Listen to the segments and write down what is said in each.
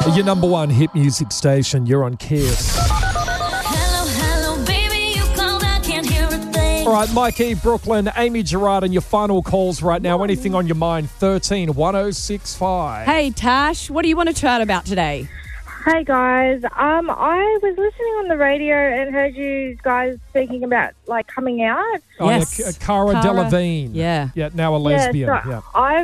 Your number one hit music station. You're on Kiss. Hello, baby, you called, I can't hear a thing. All right, Mikey, Brooklyn, Amy Gerard, and your final calls right now. Anything on your mind? 13 1065. Hey, Tash, what do you want to chat about today? Hey guys, I was listening on the radio and heard you guys speaking about like coming out. Oh, Yes. yeah, Cara Delevingne. Yeah. Yeah, now a lesbian. So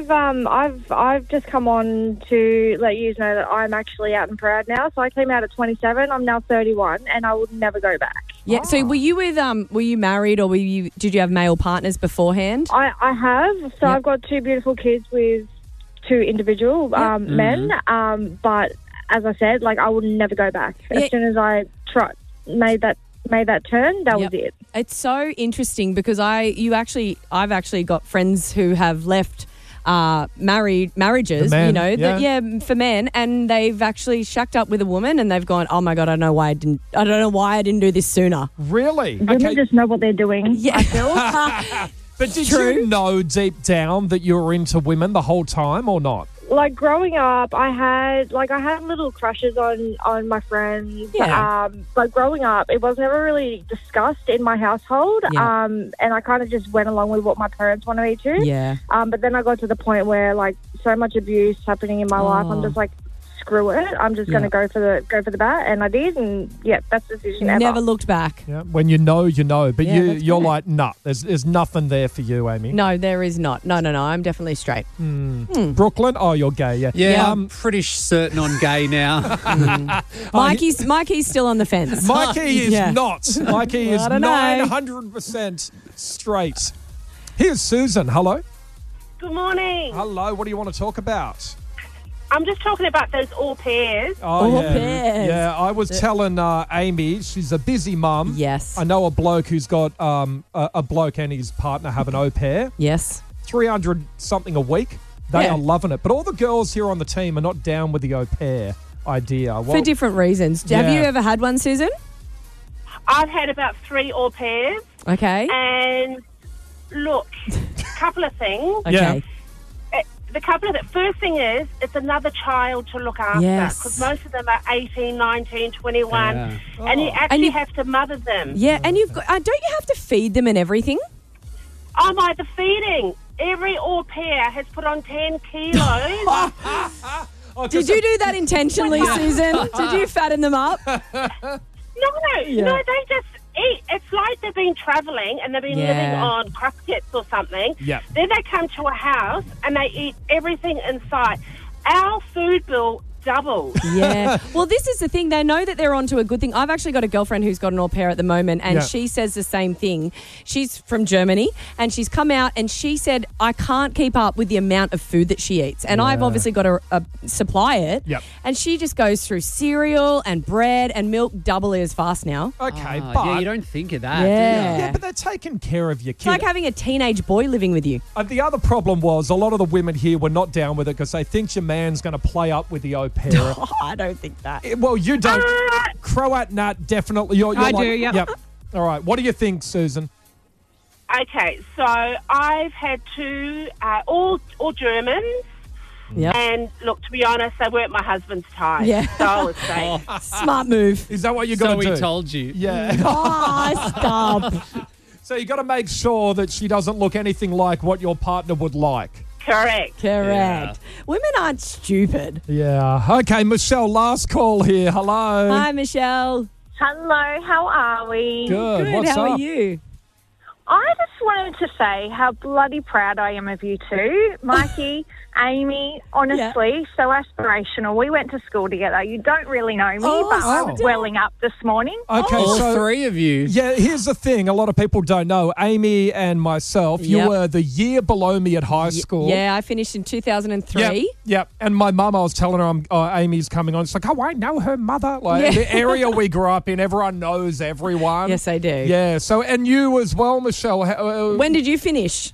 I've just come on to let you know that I'm actually out and proud now. So I came out at 27. I'm now 31, and I will never go back. Yeah. So were you were you married or did you have male partners beforehand? I have. So I've got two beautiful kids with two individual men. But as I said, like I will never go back. As soon as I made that turn, that was it. It's so interesting because I've actually got friends who have left marriages, for men, and they've actually shacked up with a woman and they've gone, oh my God, I don't know why I didn't do this sooner. Really? Women just know what they're doing, Yeah. I feel. But did you know deep down that you were into women the whole time or not? Like growing up, I had little crushes on my friends. Yeah. But growing up, it was never really discussed in my household. Yeah. And I kind of just went along with what my parents wanted me to. Yeah. But then I got to the point where like so much abuse happening in my life, I'm just like, screw it. I'm just going to go for the bat, and I did, and best decision ever. Never looked back. Yeah. When you know, you know. But that's you're right. like, nah, there's nothing there for you, Amy. No, there is not. No. I'm definitely straight. Brooklyn? Oh, you're gay, yeah. Yeah, I'm pretty certain on gay now. Mikey's still on the fence. Mikey is not. Mikey is I don't know. 900% straight. Here's Susan. Hello. Good morning. Hello. What do you want to talk about? I'm just talking about those au pairs. Oh, Au yeah. pairs. Yeah, I was telling Amy, she's a busy mum. Yes. I know a bloke who's got a bloke and his partner have an au pair. Yes. 300 something a week. They Yeah. are loving it. But all the girls here on the team are not down with the au pair idea. Well, For different reasons. Have you ever had one, Susan? I've had about 3 au pairs. Okay. And look, a couple of things. Okay. The first thing is, it's another child to look after. Yes. Because most of them are 18, 19, 21. Yeah. And you actually And you- have to mother them. Yeah, and you've got, don't you have to feed them and everything? I'm either feeding. Every au pair has put on 10 kilos. Oh, Did you do that intentionally, Susan? Did you fatten them up? No, they just eat. It's like they've been travelling and they've been living on cruskets or something. Yep. Then they come to a house and they eat everything in sight. Our food bill doubles. Yeah. Well, this is the thing. They know that they're onto a good thing. I've actually got a girlfriend who's got an au pair at the moment, and she says the same thing. She's from Germany, and she's come out and she said, I can't keep up with the amount of food that she eats. And I've obviously got to supply it. Yep. And she just goes through cereal and bread and milk double as fast now. Okay, Oh, but... yeah, you don't think of that, Yeah. do Yeah, but they're taking care of your It's kid. like having a teenage boy living with you. The other problem was a lot of the women here were not down with it because they think your man's going to play up with the au pair. I don't think that. Well, you don't. Croat Nat, definitely. You're I like, do, yep. All right. What do you think, Susan? Okay, so I've had 2, all Germans. Yep. And look, to be honest, they weren't my husband's type. Yeah. So I was safe. Smart move. Is that what you So got to do? he told you. Yeah. Oh, stop. So you got to make sure that she doesn't look anything like what your partner would like. Correct. Correct. Women aren't stupid. Yeah. Okay, Michelle, last call here. Hello. Hi, Michelle. Hello, how are we? Good. What's How up? are you? I just wanted to say how bloody proud I am of you two. Mikey, Amy, honestly, so aspirational. We went to school together. You don't really know me, but I was welling up this morning. Okay, All so 3 of you. yeah, here's the thing. A lot of people don't know. Amy and myself, you Yep. were the year below me at high school. Yeah, I finished in 2003. Yep. And my mum, I was telling her Amy's coming on. It's like, oh, I know her mother. Like Yeah. the area we grew up in, everyone knows everyone. Yes, I do. Yeah. So, and you as well, Michelle. When did you finish?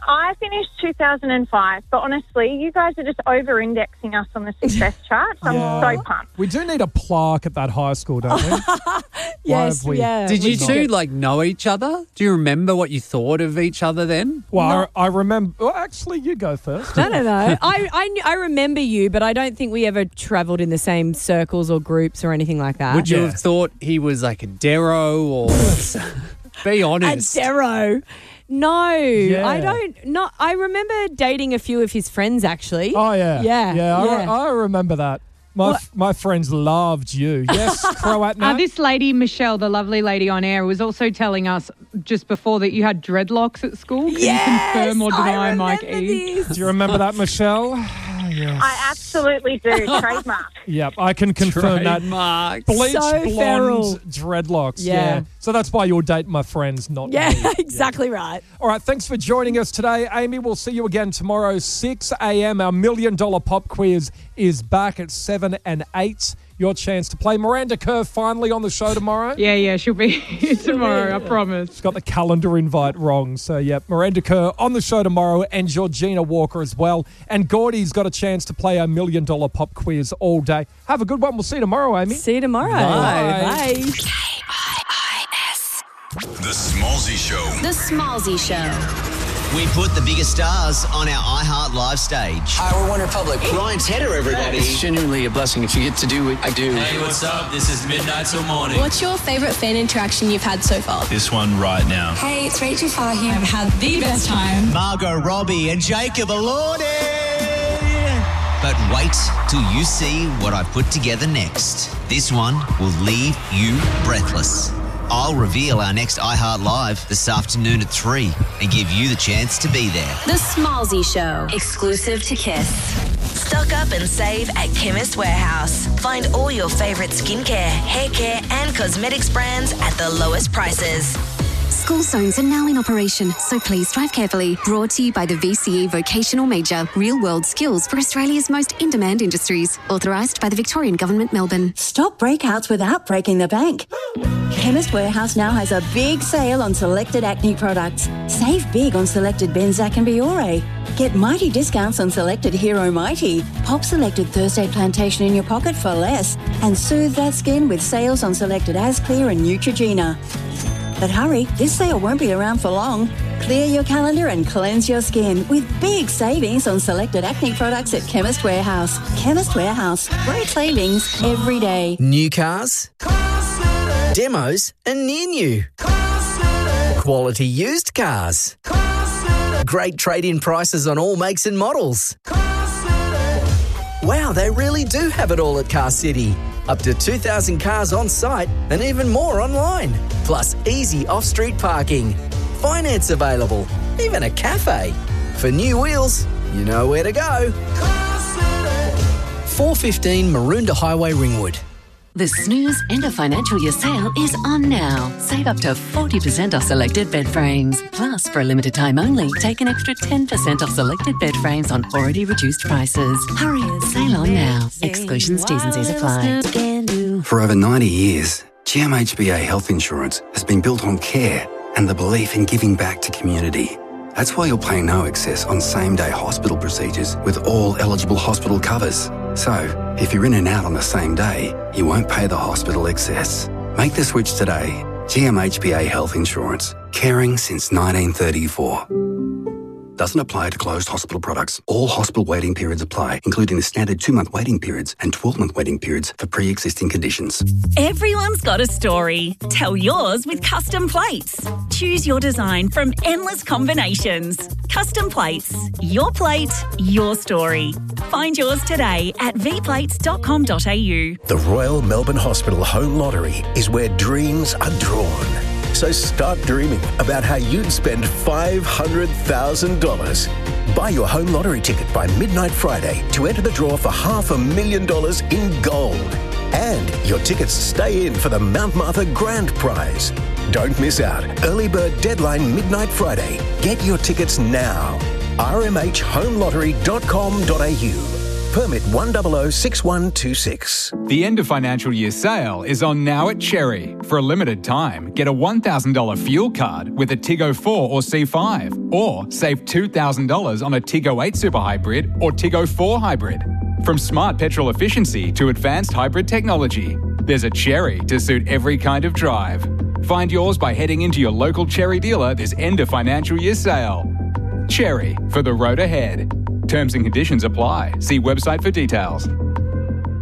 I finished 2005, but honestly, you guys are just over-indexing us on the success charts. I'm so pumped. We do need a plaque at that high school, don't we? Yes, yeah. Did you two know each other? Do you remember what you thought of each other then? Well, I remember. Well, actually, you go first. No. I remember you, but I don't think we ever travelled in the same circles or groups or anything like that. Would you have thought he was like a Dero or... Be honest. A Dero. No, Yeah. I don't. No, I remember dating a few of his friends, actually. Oh, yeah. Yeah. I remember that. My friends loved you. Yes, Croat Nat? This lady, Michelle, the lovely lady on air, was also telling us just before that you had dreadlocks at school. Can you confirm or deny, Mike E? Do you remember that, Michelle? Yes. I absolutely do. Trademark. Yep, I can confirm that. Trademark. Bleach So blonde feral. dreadlocks. Yeah. So that's why you're dating my friends, not me. Yeah, exactly right. All right, thanks for joining us today, Amy. We'll see you again tomorrow, 6 a.m. Our $1 Million Pop Quiz is back at 7 and 8. Your chance to play. Miranda Kerr finally on the show tomorrow. Yeah, she'll be here tomorrow, I promise. She's got the calendar invite wrong. So, Miranda Kerr on the show tomorrow and Georgina Walker as well. And Gordy's got a chance to play our $1 Million Pop Quiz all day. Have a good one. We'll see you tomorrow, Amy. See you tomorrow. Bye. Bye. The Smallsy Show. The Smallsy Show. We put the biggest stars on our iHeart Live stage. We're One Republic. Ryan Tedder, everybody. It's genuinely a blessing if you get to do what I do. Hey, what's up? This is Midnight Till Morning. What's your favourite fan interaction you've had so far? This one right now. Hey, it's Rachel Fahey. I've had the best time. Margot Robbie and Jacob Elordi. But wait till you see what I put together next. This one will leave you breathless. I'll reveal our next iHeart Live this afternoon at 3 and give you the chance to be there. The Smallsy Show. Exclusive to Kiss. Stock up and save at Chemist Warehouse. Find all your favourite skincare, hair care and cosmetics brands at the lowest prices. School zones are now in operation, so please drive carefully. Brought to you by the VCE Vocational Major, real-world skills for Australia's most in-demand industries. Authorised by the Victorian Government, Melbourne. Stop breakouts without breaking the bank. Chemist Warehouse now has a big sale on selected acne products. Save big on selected Benzac and Biore. Get mighty discounts on selected Hero Mighty. Pop selected Thursday Plantation in your pocket for less. And soothe that skin with sales on selected Asclear and Neutrogena. But hurry, this sale won't be around for long. Clear your calendar and cleanse your skin with big savings on selected acne products at Chemist Warehouse. Chemist Warehouse. Great savings every day. New cars, demos and near new. Quality used cars. Great trade-in prices on all makes and models. Wow, they really do have it all at Car City. Up to 2,000 cars on site and even more online. Plus easy off-street parking. Finance available. Even a cafe. For new wheels, you know where to go. 415 Maroondah Highway, Ringwood. The Snooze End of Financial Year sale is on now. Save up to 40% off selected bed frames. Plus, for a limited time only, take an extra 10% off selected bed frames on already reduced prices. Hurry, sale on now. Exclusions, T's and C's apply. For over 90 years, GMHBA Health Insurance has been built on care and the belief in giving back to community. That's why you'll pay no excess on same-day hospital procedures with all eligible hospital covers. So, if you're in and out on the same day, you won't pay the hospital excess. Make the switch today. GMHBA Health Insurance. Caring since 1934. Doesn't apply to closed hospital products. All hospital waiting periods apply, including the standard 2-month waiting periods and 12-month waiting periods for pre-existing conditions. Everyone's got a story. Tell yours with Custom Plates. Choose your design from endless combinations. Custom Plates. Your plate, your story. Find yours today at vplates.com.au. The Royal Melbourne Hospital Home Lottery is where dreams are drawn. So start dreaming about how you'd spend $500,000. Buy your home lottery ticket by midnight Friday to enter the draw for $500,000 in gold. And your tickets stay in for the Mount Martha Grand Prize. Don't miss out. Early bird deadline midnight Friday. Get your tickets now. rmhhomelottery.com.au. Permit 1006126. The end of financial year sale is on now at Cherry. For a limited time, get a $1,000 fuel card with a Tiggo 4 or C5, or save $2,000 on a Tiggo 8 Super Hybrid or Tiggo 4 Hybrid. From smart petrol efficiency to advanced hybrid technology, there's a Cherry to suit every kind of drive. Find yours by heading into your local Cherry dealer this end of financial year sale. Cherry, for the road ahead. Terms and conditions apply. See website for details.